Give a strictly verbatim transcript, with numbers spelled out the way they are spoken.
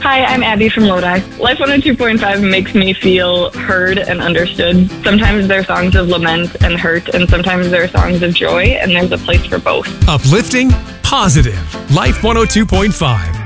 Hi, I'm Abby from Lodi. Life one oh two point five makes me feel heard and understood. Sometimes they're songs of lament and hurt, and sometimes they're songs of joy, and there's a place for both. Uplifting, positive. Life one oh two point five.